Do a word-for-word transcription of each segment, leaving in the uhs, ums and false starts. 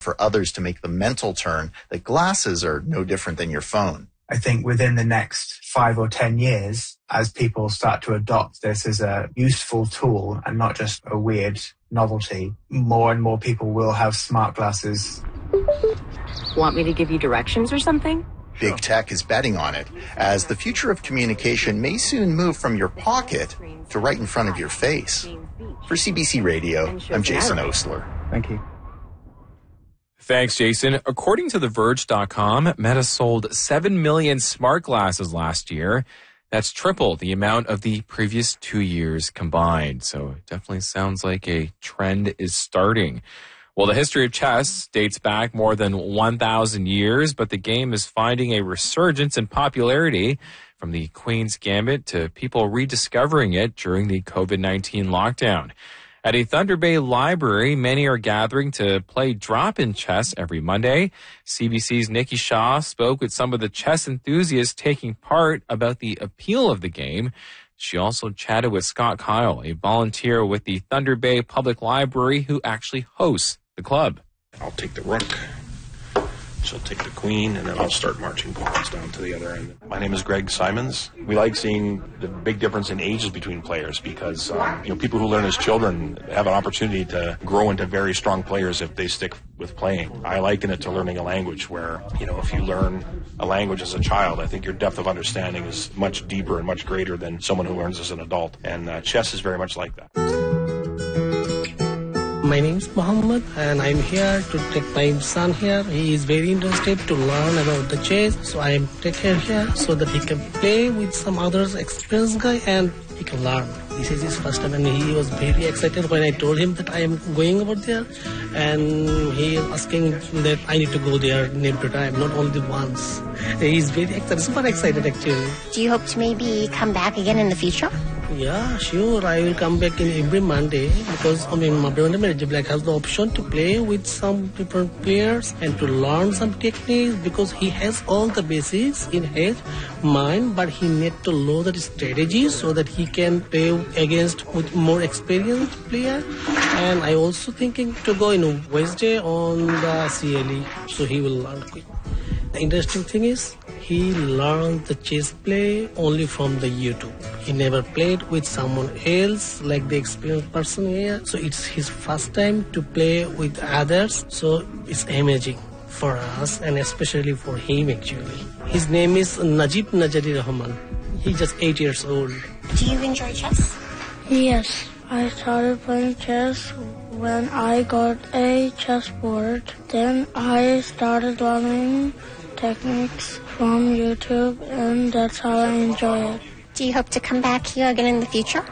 for others to make the mental turn that glasses are no different than your phone. I think within the next five or ten years, as people start to adopt this as a useful tool and not just a weird novelty, more and more people will have smart glasses. Want me to give you directions or something? Big tech is betting on it, as the future of communication may soon move from your pocket to right in front of your face. For C B C Radio, I'm Jason Osler. Thank you. Thanks, Jason. According to The Verge dot com, Meta sold seven million smart glasses last year. That's triple the amount of the previous two years combined. So it definitely sounds like a trend is starting. Well, the history of chess dates back more than one thousand years, but the game is finding a resurgence in popularity, from the Queen's Gambit to people rediscovering it during the COVID nineteen lockdown. At a Thunder Bay library, many are gathering to play drop-in chess every Monday. C B C's Nikki Shaw spoke with some of the chess enthusiasts taking part about the appeal of the game. She also chatted with Scott Kyle, a volunteer with the Thunder Bay Public Library who actually hosts the club. I'll take the rook. She'll take the queen, and then I'll start marching pawns down to the other end. My name is Greg Simons. We like seeing the big difference in ages between players because, um, you know, people who learn as children have an opportunity to grow into very strong players if they stick with playing. I liken it to learning a language where, you know, if you learn a language as a child, I think your depth of understanding is much deeper and much greater than someone who learns as an adult. And uh, chess is very much like that. My name is Muhammad and I'm here to take my son here. He is very interested to learn about the chess. So I am taking him here so that he can play with some others experienced guy and he can learn. This is his first time and he was very excited when I told him that I am going over there. And he is asking that I need to go there name to time, not only once. He is very excited, super excited actually. Do you hope to maybe come back again in the future? Yeah, sure. I will come back in every Monday because I mean, Mabronda Manager Black has the option to play with some different players and to learn some techniques because he has all the basics in his mind, but he needs to know the strategies so that he can play against with more experienced player. And I also thinking to go in Wednesday on the C L E, so he will learn quick. The interesting thing is, he learned the chess play only from the YouTube. He never played with someone else like the experienced person here. So it's his first time to play with others. So it's amazing for us and especially for him actually. His name is Najib Najari Rahman. He's just eight years old. Do you enjoy chess? Yes. I started playing chess when I got a chessboard. Then I started learning techniques from YouTube, and that's how I enjoy it. Do you hope to come back here again in the future?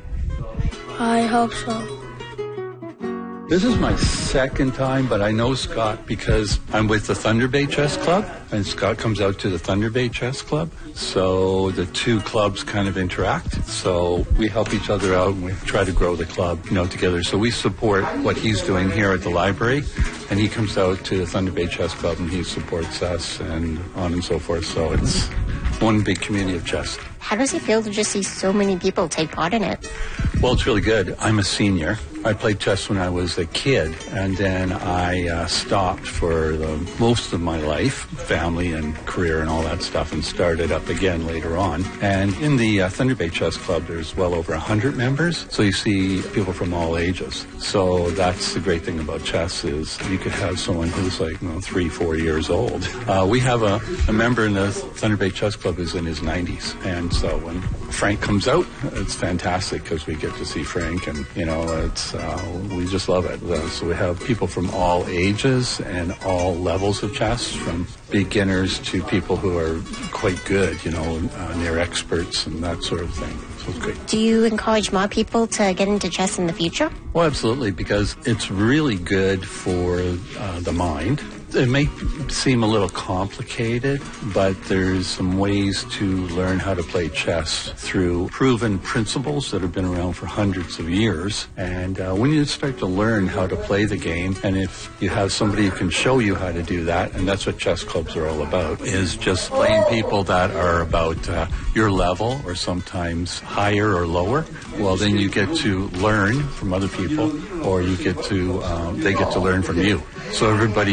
I hope so. This is my second time, but I know Scott because I'm with the Thunder Bay Chess Club, and Scott comes out to the Thunder Bay Chess Club. So the two clubs kind of interact. So we help each other out, and we try to grow the club, you know, together. So we support what he's doing here at the library, and he comes out to the Thunder Bay Chess Club, and he supports us, and on and so forth. So it's one big community of chess. How does it feel to just see so many people take part in it? Well, it's really good. I'm a senior. I played chess when I was a kid, and then I uh, stopped for the, most of my life, family and career and all that stuff, and started up again later on. And in the uh, Thunder Bay Chess Club, there's well over one hundred members, so you see people from all ages. So that's the great thing about chess is you could have someone who's like, you know, three, four years old. Uh, we have a, a member in the Thunder Bay Chess Club who's in his nineties, and so when Frank comes out, it's fantastic because we get to see Frank, and, you know, it's Uh, we just love it. Uh, so we have people from all ages and all levels of chess, from beginners to people who are quite good, you know, uh, near experts and that sort of thing. So it's great. Do you encourage more people to get into chess in the future? Well, absolutely, because it's really good for uh, the mind. It may seem a little complicated, but there's some ways to learn how to play chess through proven principles that have been around for hundreds of years. And uh, when you start to learn how to play the game, and if you have somebody who can show you how to do that, and that's what chess clubs are all about, is just playing people that are about uh, your level or sometimes higher or lower, well, then you get to learn from other people, or you get to, um, they get to learn from you. So everybody